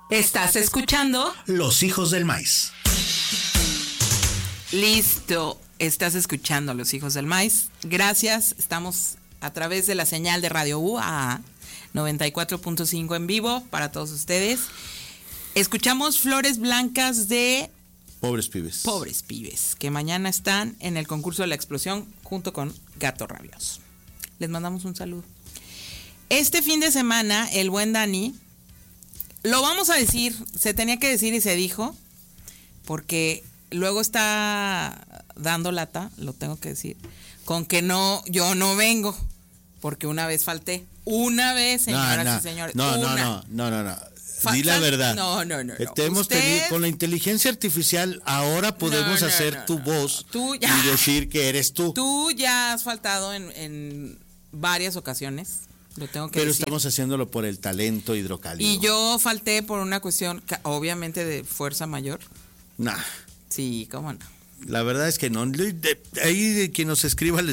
Estás escuchando Los Hijos del Maíz. Listo, estás escuchando a Los Hijos del Maíz. Gracias, estamos a través de la señal de Radio UAA 94.5 en vivo para todos ustedes. Escuchamos Flores Blancas de Pobres Pibes. Pobres Pibes, que mañana están en el concurso de la explosión junto con Gato Rabioso. Les mandamos un saludo. Este fin de semana, el buen Dani, lo vamos a decir, se tenía que decir y se dijo, porque luego está dando lata, lo tengo que decir, con que no, yo no vengo, porque una vez falté. Una vez, señoras y señores. No. Di la verdad. No. Te hemos tenido, con la inteligencia artificial, ahora podemos hacer tu voz y decir que eres tú. Tú ya has faltado en varias ocasiones, lo tengo que decir. Pero estamos haciéndolo por el talento hidrocálido. Y yo falté por una cuestión, obviamente, de fuerza mayor. Nah. Sí, cómo no. La verdad es que no. Ahí de quien nos escriba